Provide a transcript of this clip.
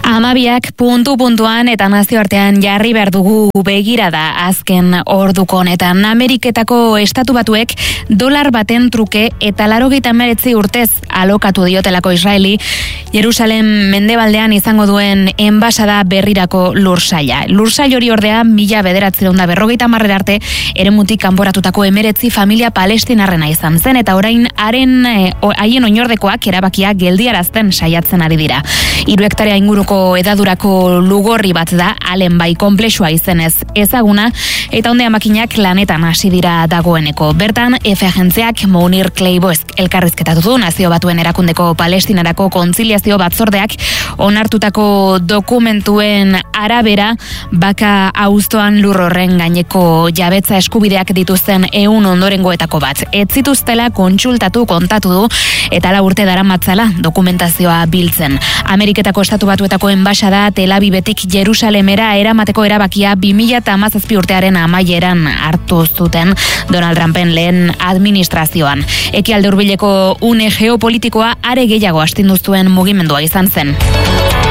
Amabiak puntuan eta nazioartean jarri behar dugu begirada azken orduko honetan. Ameriketako estatu batuek dolar baten truke eta 89 urtez alokatu diotelako Israeli Jerusalem mendebaldean izango duen enbasada berrirako lursaila. Lursail hori ordea 1950 arte eremutik kanporatutako 19 familia palestinarrena izan zen eta orain haien oinordekoak erabakia geldiarazten saiatzen ari dira. 3 hektarea inguruko edadurako lugorri bat da, Allen bai konplexua izenez ezaguna, eta ondea makinak lanetan hasi dira dagoeneko. Bertan, F agentziak Mounir Kleibosk elkarrizketatu du Nazio Batuen Erakundeko Palestinarako Kontziliazio Batzordeak onartutako dokumentuen arabera, baka auztoan lur horren gaineko jabetza eskubideak dituzten 100 ondorengoetako bat. Ez zituztela kontsultatu kontatu du eta 4 urte daramatzala dokumentazioa biltzen. Ameriketako estatu batuetako enbasada Tel Avivetik Jerusalemera eramateko erabakia 2017 urtearen amaieran hartu zuten Donald Trumpen lehen administrazioan. Ekialde hurbileko une geopolitikoa are gehiago astindu zuen mugimendua izan zen.